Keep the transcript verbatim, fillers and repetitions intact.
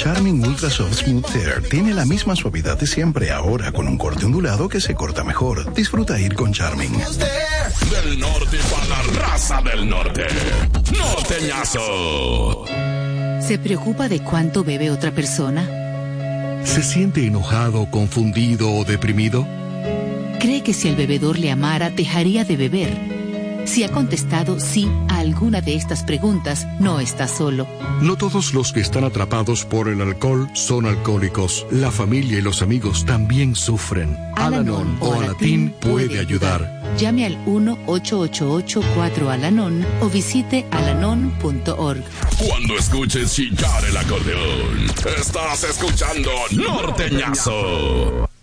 Charmin Ultra Soft Smooth Tear tiene la misma suavidad de siempre, ahora con un corte ondulado que se corta mejor. Disfruta ir con Charmin. Del norte para la raza del norte. Norteñazo. ¿Se preocupa de cuánto bebe otra persona? ¿Se siente enojado, confundido o deprimido? ¿Cree que si el bebedor le amara, dejaría de beber? Si ha contestado sí a alguna de estas preguntas, no está solo. No todos los que están atrapados por el alcohol son alcohólicos. La familia y los amigos también sufren. Al-Anon o Alatín puede ayudar. Llame al uno ocho ocho ocho cuatro Al-Anon o visite alanon punto org. Cuando escuches chillar el acordeón, estás escuchando Norteñazo.